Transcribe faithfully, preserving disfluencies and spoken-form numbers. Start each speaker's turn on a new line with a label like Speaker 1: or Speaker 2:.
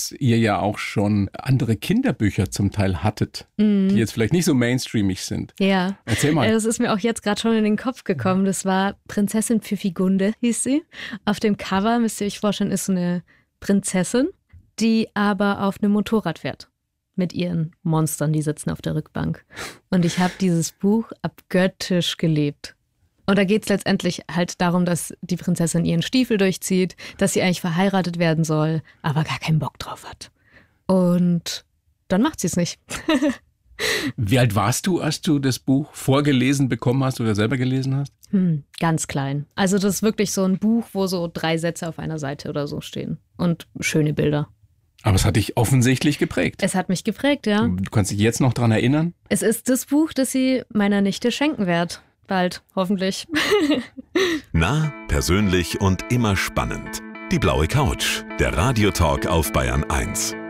Speaker 1: dass ihr ja auch schon andere Kinderbücher zum Teil hattet,
Speaker 2: mm.
Speaker 1: die jetzt vielleicht nicht so mainstreamig sind.
Speaker 2: Ja.
Speaker 1: Erzähl mal.
Speaker 2: Das ist mir auch jetzt gerade schon in den Kopf gekommen. Das war Prinzessin Pfiffigunde, hieß sie. Auf dem Cover, müsst ihr euch vorstellen, ist so eine Prinzessin, die aber auf einem Motorrad fährt. Mit ihren Monstern, die sitzen auf der Rückbank. Und ich habe dieses Buch abgöttisch geliebt. Und da geht es letztendlich halt darum, dass die Prinzessin ihren Stiefel durchzieht, dass sie eigentlich verheiratet werden soll, aber gar keinen Bock drauf hat. Und dann macht sie es nicht.
Speaker 1: Wie alt warst du, als du das Buch vorgelesen bekommen hast oder selber gelesen hast?
Speaker 2: Hm, ganz klein. Also das ist wirklich so ein Buch, wo so drei Sätze auf einer Seite oder so stehen. Und schöne Bilder.
Speaker 1: Aber es hat dich offensichtlich geprägt.
Speaker 2: Es hat mich geprägt, ja.
Speaker 1: Du kannst dich jetzt noch daran erinnern?
Speaker 2: Es ist das Buch, das sie meiner Nichte schenken wird. Bald, hoffentlich.
Speaker 3: Nah, persönlich und immer spannend. Die blaue Couch, der Radiotalk auf Bayern eins.